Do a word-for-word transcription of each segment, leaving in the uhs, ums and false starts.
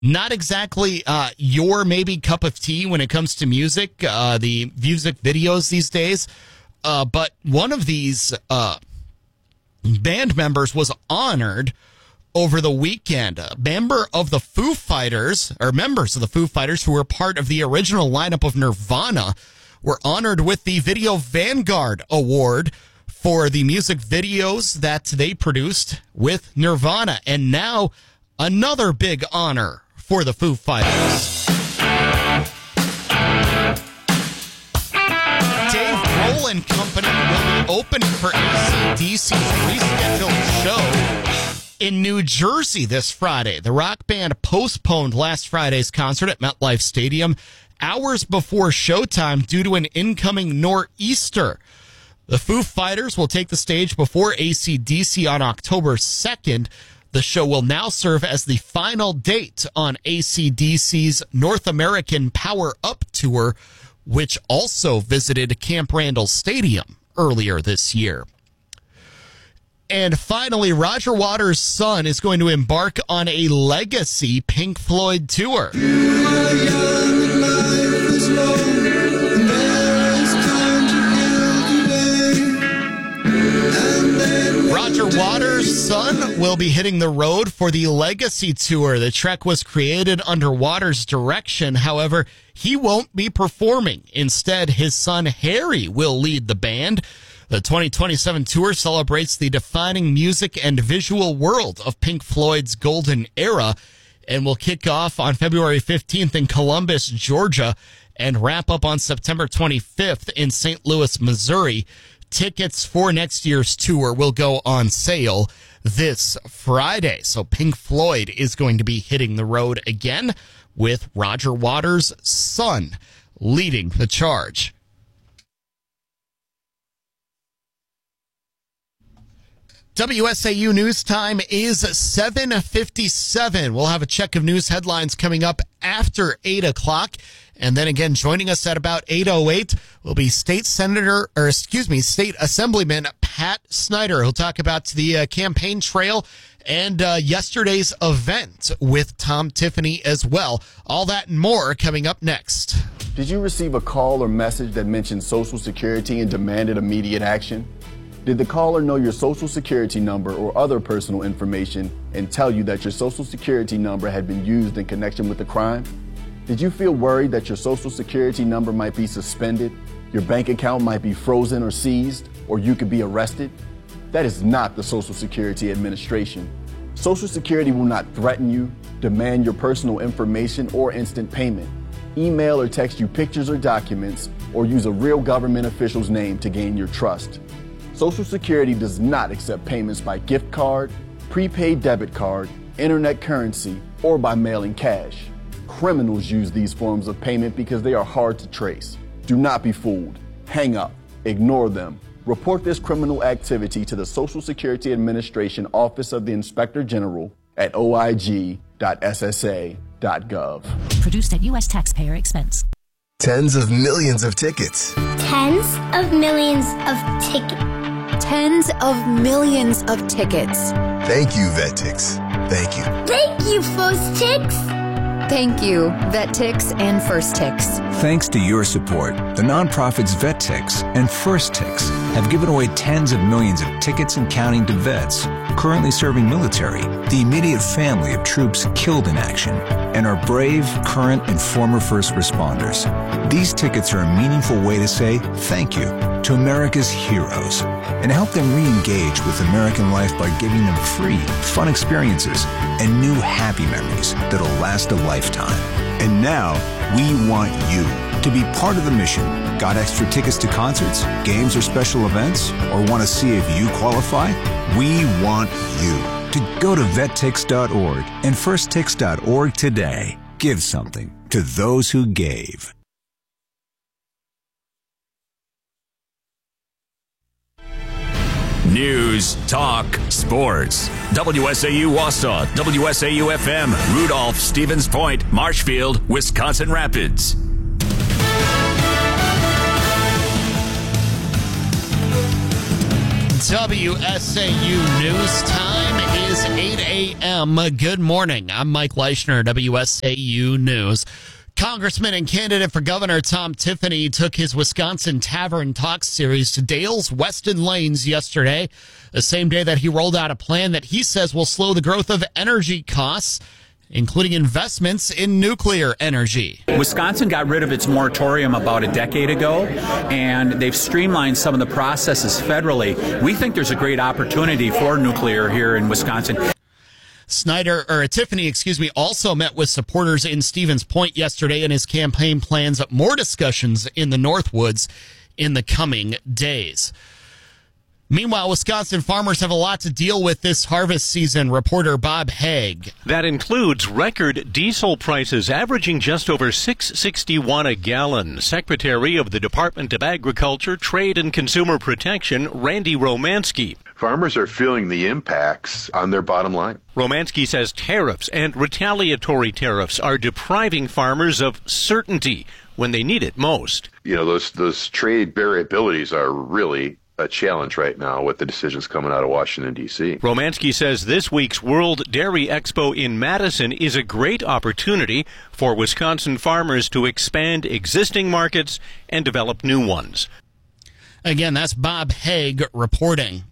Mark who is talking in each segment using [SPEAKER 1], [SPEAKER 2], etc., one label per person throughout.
[SPEAKER 1] Not exactly uh, your maybe cup of tea when it comes to music, uh, the music videos these days. Uh, but one of these uh, band members was honored over the weekend. A member of the Foo Fighters, or members of the Foo Fighters who were part of the original lineup of Nirvana, were honored with the Video Vanguard Award for the music videos that they produced with Nirvana. And now another big honor for the Foo Fighters. Dave Grohl and Company will be opening for A C D C's rescheduled show in New Jersey this Friday. The rock band postponed last Friday's concert at MetLife Stadium hours before showtime due to an incoming nor'easter. The Foo Fighters will take the stage before A C D C on October second. The show will now serve as the final date on A C D C's North American Power Up Tour, which also visited Camp Randall Stadium earlier this year. And finally, Roger Waters' son is going to embark on a legacy Pink Floyd tour. Roger Waters' son will be hitting the road for the Legacy Tour. The trek was created under Waters' direction. However, he won't be performing. Instead, his son Harry will lead the band. The twenty twenty-seven tour celebrates the defining music and visual world of Pink Floyd's golden era and will kick off on February fifteenth in Columbus, Georgia, and wrap up on September twenty-fifth in Saint Louis, Missouri. Tickets for next year's tour will go on sale this Friday. So Pink Floyd is going to be hitting the road again with Roger Waters' son leading the charge. W S A U News Time is seven fifty-seven. We'll have a check of news headlines coming up after eight o'clock. And then again, joining us at about eight oh eight will be State Senator, or excuse me, State Assemblyman Pat Snyder. He'll talk about the uh, campaign trail and uh, yesterday's event with Tom Tiffany as well. All that and more coming up next.
[SPEAKER 2] Did you receive a call or message that mentioned Social Security and demanded immediate action? Did the caller know your Social Security number or other personal information and tell you that your Social Security number had been used in connection with the crime? Did you feel worried that your Social Security number might be suspended, your bank account might be frozen or seized, or you could be arrested? That is not the Social Security Administration. Social Security will not threaten you, demand your personal information or instant payment, email or text you pictures or documents, or use a real government official's name to gain your trust. Social Security does not accept payments by gift card, prepaid debit card, internet currency, or by mailing cash. Criminals use these forms of payment because they are hard to trace. Do not be fooled. Hang up. Ignore them. Report this criminal activity to the Social Security Administration Office of the Inspector General at o i g dot s s a dot gov.
[SPEAKER 3] Produced at U S taxpayer expense.
[SPEAKER 4] Tens of millions of tickets.
[SPEAKER 5] Tens of millions of tickets.
[SPEAKER 6] Tens of millions of tickets.
[SPEAKER 4] Thank you, VetTix. Thank you.
[SPEAKER 5] Thank you, FirstTix.
[SPEAKER 6] Thank you, VetTix and FirstTix.
[SPEAKER 7] Thanks to your support, the nonprofits VetTix and FirstTix have given away tens of millions of tickets and counting to vets currently serving military, the immediate family of troops killed in action, and our brave, current, and former first responders. These tickets are a meaningful way to say thank you to America's heroes and help them re-engage with American life by giving them free, fun experiences and new happy memories that'll last a lifetime. And now, we want you to be part of the mission. Got extra tickets to concerts, games, or special events? Or want to see if you qualify? We want you to go to vettix dot org and firsttix dot org today. Give something to those who gave.
[SPEAKER 8] News, talk, sports. W S A U Wausau, W S A U F M, Rudolph, Stevens Point, Marshfield, Wisconsin Rapids.
[SPEAKER 1] W S A U News Time is eight a.m. Good morning. I'm Mike Leischner, W S A U News. Congressman and candidate for governor Tom Tiffany took his Wisconsin Tavern Talks series to Dale's Weston Lanes yesterday, the same day that he rolled out a plan that he says will slow the growth of energy costs, including investments in nuclear energy.
[SPEAKER 9] Wisconsin got rid of its moratorium about a decade ago, and they've streamlined some of the processes federally. We think there's a great opportunity for nuclear here in Wisconsin.
[SPEAKER 1] Snyder, or Tiffany, excuse me, also met with supporters in Stevens Point yesterday, and his campaign plans more discussions in the Northwoods in the coming days. Meanwhile, Wisconsin farmers have a lot to deal with this harvest season. Reporter Bob Haig.
[SPEAKER 10] That includes record diesel prices averaging just over six dollars and sixty-one cents a gallon. Secretary of the Department of Agriculture, Trade and Consumer Protection, Randy Romanski.
[SPEAKER 11] Farmers are feeling the impacts on their bottom line.
[SPEAKER 10] Romanski says tariffs and retaliatory tariffs are depriving farmers of certainty when they need it most.
[SPEAKER 11] You know, those those trade variabilities are really a challenge right now with the decisions coming out of Washington, D C.
[SPEAKER 10] Romanski says this week's World Dairy Expo in Madison is a great opportunity for Wisconsin farmers to expand existing markets and develop new ones.
[SPEAKER 1] Again, that's Bob Haig reporting.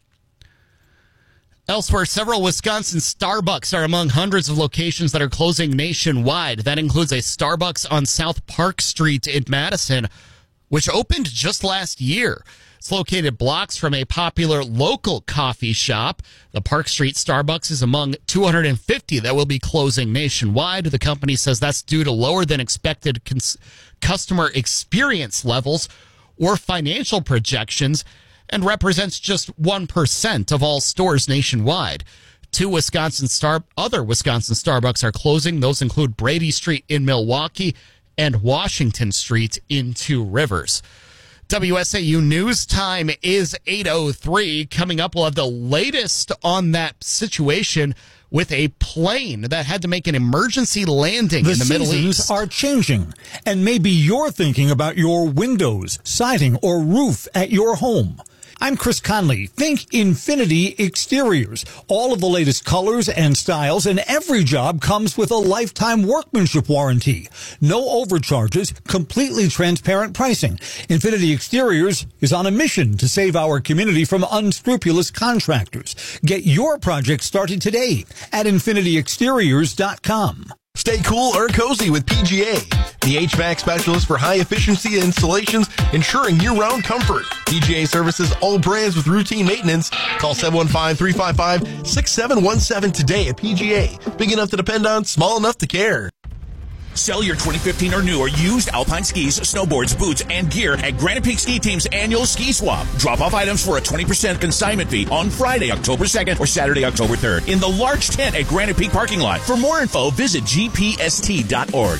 [SPEAKER 1] Elsewhere, several Wisconsin Starbucks are among hundreds of locations that are closing nationwide. That includes a Starbucks on South Park Street in Madison, which opened just last year. It's located blocks from a popular local coffee shop. The Park Street Starbucks is among two hundred fifty that will be closing nationwide. The company says that's due to lower than expected cons- customer experience levels or financial projections, and represents just one percent of all stores nationwide. Two Wisconsin Star other Wisconsin Starbucks are closing. Those include Brady Street in Milwaukee and Washington Street in Two Rivers. W S A U News time is eight oh three. Coming up, we'll have the latest on that situation with a plane that had to make an emergency landing
[SPEAKER 12] the
[SPEAKER 1] in the Middle East.
[SPEAKER 12] The seasons are changing, and maybe you're thinking about your windows, siding, or roof at your home. I'm Chris Conley. Think Infinity Exteriors. All of the latest colors and styles, and every job comes with a lifetime workmanship warranty. No overcharges, completely transparent pricing. Infinity Exteriors is on a mission to save our community from unscrupulous contractors. Get your project started today at infinity exteriors dot com.
[SPEAKER 13] Stay cool or cozy with P G A, the H V A C specialist for high-efficiency installations, ensuring year-round comfort. P G A services all brands with routine maintenance. Call seven one five, three five five, six seven one seven today at P G A. Big enough to depend on, small enough to care.
[SPEAKER 8] Sell your twenty fifteen or newer used Alpine skis, snowboards, boots, and gear at Granite Peak Ski Team's annual ski swap. Drop off items for a twenty percent consignment fee on Friday, October second or Saturday, October third in the large tent at Granite Peak parking lot. For more info, visit G P S T dot org.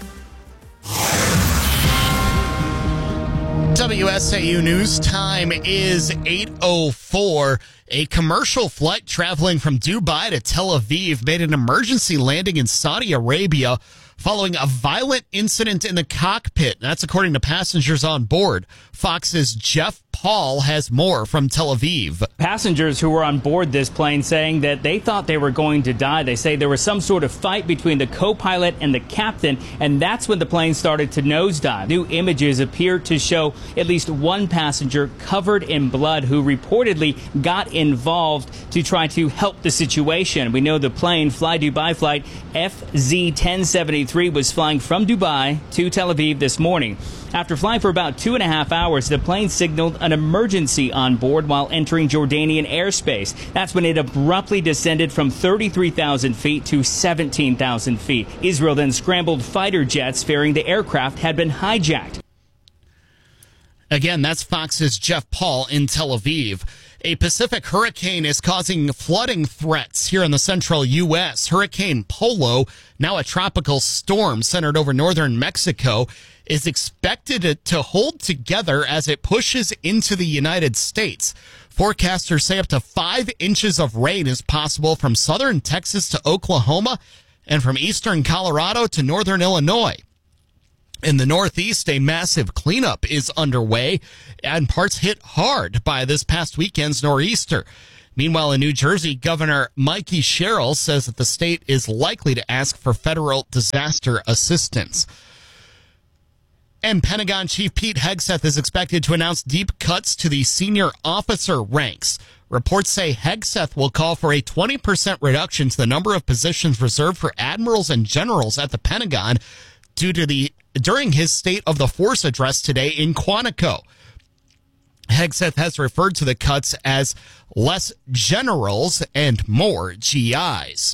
[SPEAKER 1] W S A U News time is eight oh four. A commercial flight traveling from Dubai to Tel Aviv made an emergency landing in Saudi Arabia following a violent incident in the cockpit. That's according to passengers on board. Fox's Jeff Paul has more from Tel Aviv.
[SPEAKER 14] Passengers who were on board this plane saying that they thought they were going to die. They say there was some sort of fight between the co-pilot and the captain, and that's when the plane started to nosedive. New images appear to show at least one passenger covered in blood who reportedly got involved to try to help the situation. We know the plane, Fly Dubai flight F Z ten seventy-three, was flying from Dubai to Tel Aviv this morning. After flying for about two and a half hours, the plane signaled an emergency on board while entering Jordanian airspace. That's when it abruptly descended from thirty-three thousand feet to seventeen thousand feet. Israel then scrambled fighter jets, fearing the aircraft had been hijacked.
[SPEAKER 1] Again, that's Fox's Jeff Paul in Tel Aviv. A Pacific hurricane is causing flooding threats here in the central U S. Hurricane Polo, now a tropical storm centered over northern Mexico, is expected to hold together as it pushes into the United States. Forecasters say up to five inches of rain is possible from southern Texas to Oklahoma and from eastern Colorado to northern Illinois. In the Northeast, a massive cleanup is underway, and parts hit hard by this past weekend's nor'easter. Meanwhile, in New Jersey, Governor Mikey Sherrill says that the state is likely to ask for federal disaster assistance. And Pentagon Chief Pete Hegseth is expected to announce deep cuts to the senior officer ranks. Reports say Hegseth will call for a twenty percent reduction to the number of positions reserved for admirals and generals at the Pentagon due to the during his State of the Force address today in Quantico. Hegseth has referred to the cuts as less generals and more G Is.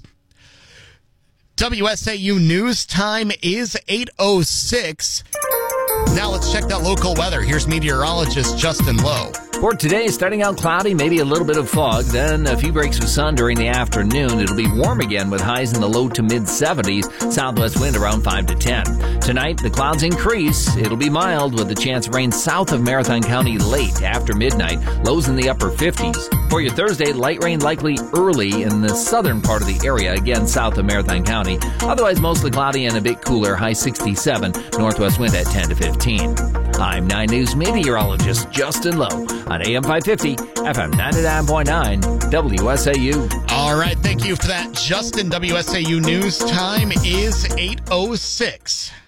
[SPEAKER 1] W S A U News time is eight oh six. Now let's check that local weather. Here's meteorologist Justin Lowe.
[SPEAKER 15] For today, starting out cloudy, maybe a little bit of fog, then a few breaks of sun during the afternoon. It'll be warm again with highs in the low to mid seventies, southwest wind around five to ten. Tonight, the clouds increase. It'll be mild with a chance of rain south of Marathon County late after midnight, lows in the upper fifties. For your Thursday, light rain likely early in the southern part of the area, again south of Marathon County. Otherwise, mostly cloudy and a bit cooler, high sixty-seven, northwest wind at ten to fifteen. I'm nine News meteorologist Justin Lowe on A M five fifty, F M ninety-nine point nine, W S A U.
[SPEAKER 1] All right, thank you for that, Justin. W S A U News time is eight oh six.